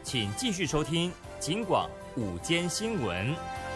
请继续收听警广午间新闻。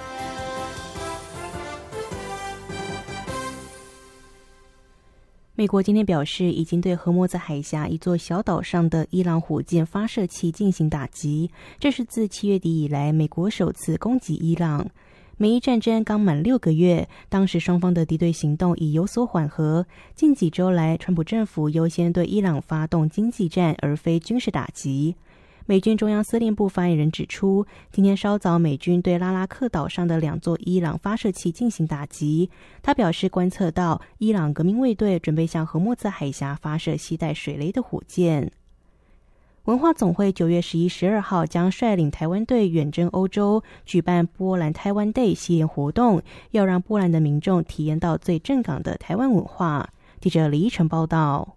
美国今天表示，已经对荷莫兹海峡一座小岛上的伊朗火箭发射器进行打击，这是自7月底以来美国首次攻击伊朗。美伊战争刚满6个月，当时双方的敌对行动已有所缓和。近几周来，川普政府优先对伊朗发动经济战，而非军事打击。美军中央司令部发言人指出，今天稍早美军对拉拉克岛上的2座伊朗发射器进行打击。他表示，观测到伊朗革命卫队准备向荷莫兹海峡发射携带水雷的火箭。文化总会9月11、12号将率领台湾队远征欧洲，举办波兰台湾 Day 系列活动，要让波兰的民众体验到最正港的台湾文化。记者李依晨报道。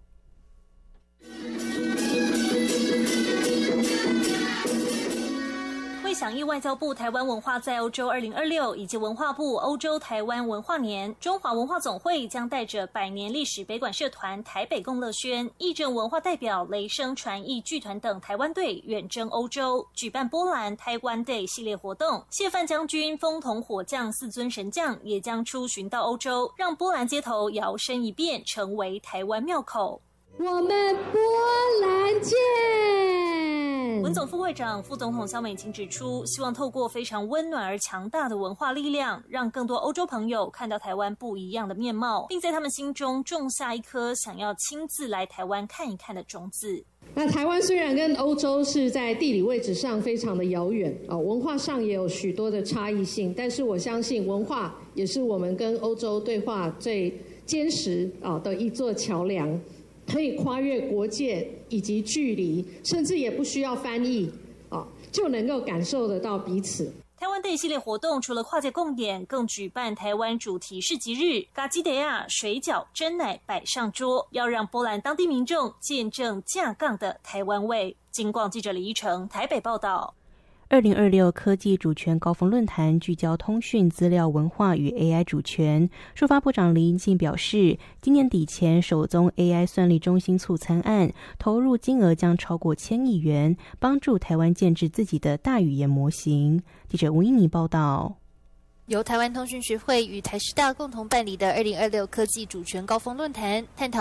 响应外交部台湾文化在欧洲2026以及文化部欧洲台湾文化年，中华文化总会将带着100年历史北管社团台北共乐轩、义正文化代表雷声传艺剧团等台湾队远征欧洲，举办波兰台湾 Day 系列活动。谢范将军、风筒火将4尊神将也将出巡到欧洲，让波兰街头摇身一变，成为台湾庙口。 我们波兰见！ 文总副会长、副总统萧美琴指出，希望透过非常温暖而强大的文化力量，让更多欧洲朋友看到台湾不一样的面貌，并在他们心中种下一颗想要亲自来台湾看一看的种子。 那台湾虽然跟欧洲是在地理位置上非常的遥远，文化上也有许多的差异性，但是我相信文化也是我们跟欧洲对话最坚实的一座桥梁。可以跨越国界以及距离，甚至也不需要翻译就能够感受得到彼此。 台湾 Day 系列活动除了跨界共演，更举办台湾主题市集日，嘎吉德亚、水饺、珍奶摆上桌，要让波兰当地民众见证架杠的台湾味。警广记者李依晨台北报道。 2026科技主权高峰论坛聚焦通讯、资料、文化与 AI 主权。数发部长林英庆表示，今年底前首宗 AI 算力中心促参案投入金额将超过1000亿元，帮助台湾建制自己的大语言模型。记者吴依妮报道。 由台湾通讯学会与台师大共同办理的2026科技主权高峰论坛，探讨